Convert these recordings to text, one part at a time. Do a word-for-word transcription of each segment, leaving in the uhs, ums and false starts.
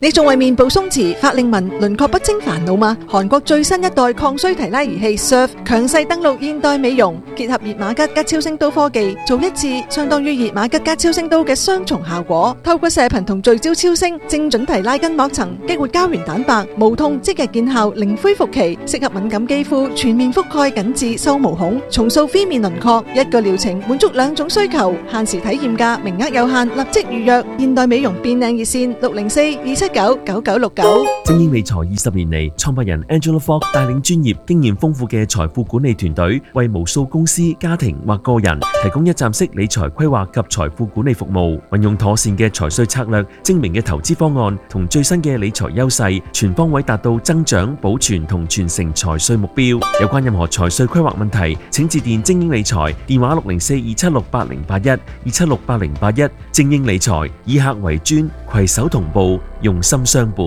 你仲為面部鬆弛、法令紋、輪廓不清煩惱嗎？韓國最新一代抗衰提拉儀器 S U R F 強勢登陸現代美容，結合熱瑪吉加超聲刀科技，做一次相當於熱瑪吉加超聲刀嘅雙重效果。透過射頻同聚焦超聲，精準提拉筋膜層，激活膠原蛋白，無痛即日見效，零恢復期，適合敏感肌膚，全面覆蓋緊致收毛孔，重塑飛面輪廓。一個療程滿足兩種需求，限時體驗價，名額有限，立即預約。現代美容變靚熱線六零四二七九九九六九。 精英理財二十年嚟，創辦人 Angela Fogg 帶領專業、經驗豐富嘅財富管理團隊，為無數公司、家庭或個人提供一站式理財規劃及財富管理服務。運用妥善嘅財稅策略、精明嘅投資方案同最新嘅理財優勢，全方位達到增長、保存同傳承財稅目標。有關任何財稅規劃問題，請致電精英理財，電話六零四二七六八零八一二七六八零八一。精英理財以客為尊，攜手同步，用心相伴。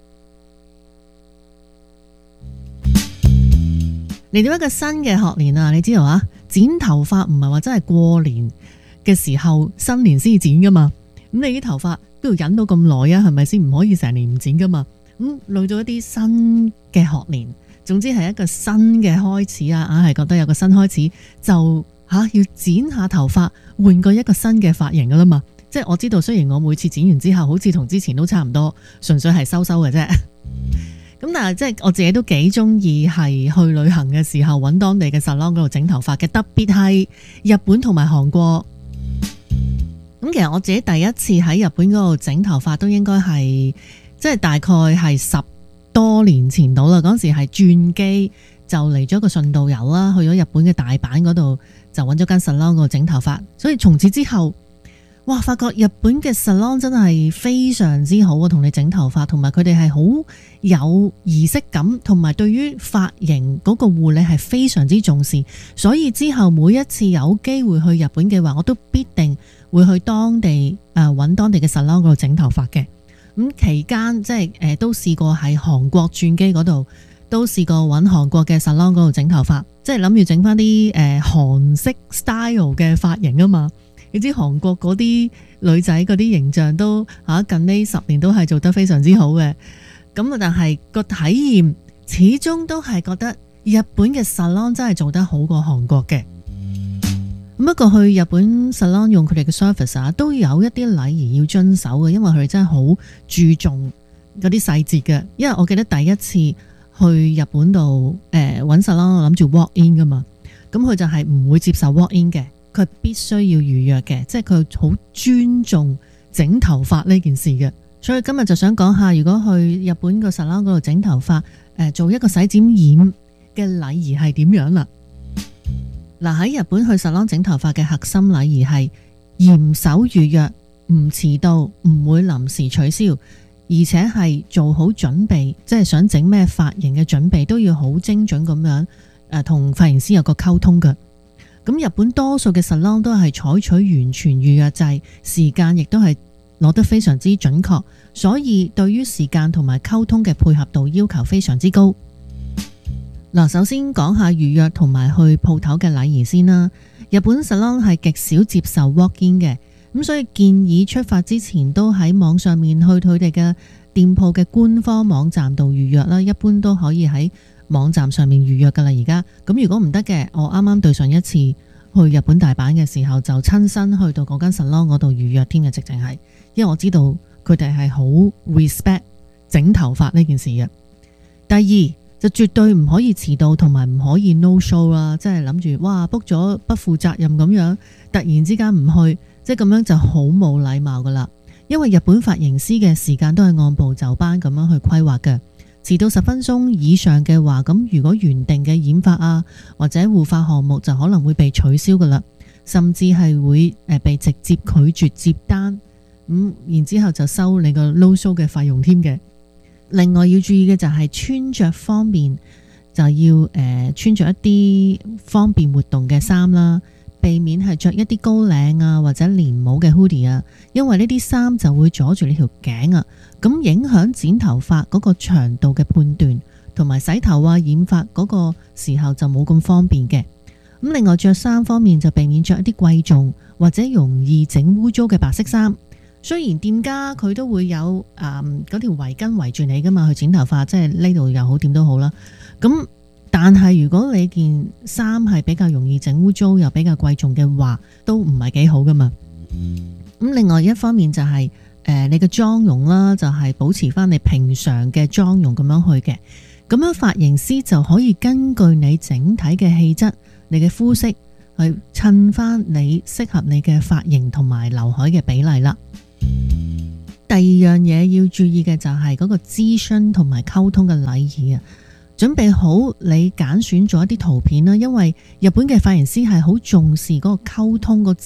嚟到一個新嘅學年啊，你知道啊，剪頭髮唔係話真係過年嘅時候新年先剪噶嘛，咁你啲頭髮都要忍到咁耐啊，係咪先？唔可以成年唔剪噶嘛。咁累到一啲新嘅學年，總之係一個新嘅開始啊，硬係覺得有個新開始就吓、啊、要剪下頭髮，換過一個新嘅髮型噶啦嘛。即係我知道，雖然我每次剪完之後好似同之前都差唔多，純粹係收收嘅啫。咁但係即係我自己都幾中意係去旅行嘅時候揾當地嘅 salon 嗰度整頭髮嘅，特別係日本同埋韓國。咁其實我自己第一次喺日本嗰度整頭髮都應該係即係大概係十多年前到啦。嗰時係轉機就嚟咗個順道遊啦，去咗日本嘅大阪嗰度就揾咗間 salon 嗰度整頭髮，所以從此之後。哇！發覺日本嘅 salon 真係非常之好啊，同你整頭髮，同埋佢哋係好有儀式感，同埋對於髮型嗰個護理係非常之重視。所以之後每一次有機會去日本嘅話，我都必定會去當地誒揾、呃、當地嘅 salon 嗰度整頭髮嘅。咁、嗯、期間即係誒、呃、都試過喺韓國轉機嗰度，都試過揾韓國嘅 salon 嗰度整頭髮，即係諗住整翻啲誒韓式 style 嘅髮型啊嘛。你知韓國嗰啲女仔嗰啲形象都嚇近呢十年都係做得非常之好嘅，咁啊但係個體驗始終都係覺得日本嘅 salon 真係做得好過韓國嘅。咁不過去日本 salon 用佢哋嘅 service 啊，都有一啲禮儀要遵守嘅，因為佢哋真係好注重嗰啲細節嘅。因為我記得第一次去日本度誒揾 salon，我諗住 walk in 噶嘛，咁佢就係唔會接受 walk in 嘅。佢必須要預約嘅，即係佢好尊重整頭髮呢件事嘅。所以今日就想講下，如果去日本個 salon 嗰度整頭髮，誒做一個洗剪染嘅禮儀係點樣啦？嗱，喺日本去 salon 整頭髮嘅核心禮儀係嚴守預約，唔遲到，唔會臨時取消，而且係做好準備，即係想整咩髮型嘅準備都要好精準咁樣誒，同髮型師有個溝通嘅。咁日本多數嘅 salon 都係採取完全預約制，時間亦都係攞得非常之準確，所以對於時間同埋溝通嘅配合度要求非常之高。嗱，首先講下預約同埋去鋪頭嘅禮儀先啦。日本 salon 係極少接受 walk in 嘅，咁所以建議出發之前都喺網上面去佢哋嘅店鋪嘅官方網站度預約啦，一般都可以喺網站上面預約噶啦。而家咁如果唔得嘅，我啱啱對上一次去日本大阪嘅時候，就親身去到嗰間 salon 嗰度預約添嘅，直情係，因為我知道佢哋係好 respect 整頭髮呢件事嘅。第二就絕對唔可以遲到，同埋唔可以 no show 啦，即係諗住哇 book 咗不負責任咁樣，突然之間唔去，即係咁樣就好冇禮貌噶啦。因為日本髮型師嘅時間都係按部就班咁樣去規劃嘅。遲到十分鐘以上嘅話，咁如果原定嘅染髮啊或者護髮項目就可能會被取消噶啦，甚至係會誒被直接拒絕接單，咁、嗯、然之後就收你個 no show 嘅費用添嘅。另外要注意嘅就係穿着方面，就要誒、呃、穿着一啲方便活動嘅衫啦，避免係着一啲高領啊或者連帽嘅 hoodie 啊，因為呢啲衫就會阻住你條頸啊，咁影響剪頭髮嗰個長度嘅判斷，同埋洗頭啊染髮嗰個時候就冇咁方便嘅。咁另外着衫方面就避免着一啲貴重或者容易整污糟嘅白色衫， 雖然店家佢都會有誒嗰條圍巾圍住你噶嘛，去剪頭髮，即係呢度又好點都好啦。咁但係如果你件衫係比較容易整污糟又比較貴重嘅話，都唔係幾好噶嘛。咁另外一方面就係、是、誒、呃、你嘅妝容啦，就係保持翻你平常嘅妝容咁樣去嘅。咁樣髮型師就可以根據你整體嘅氣質、你嘅膚色去襯翻你適合你嘅髮型同埋劉海嘅比例啦。第二樣嘢要注意嘅就係嗰個諮詢同埋溝通嘅禮儀啊，準備好你揀選咗一啲圖片啦，因為日本嘅髮型師係好重視嗰個溝通個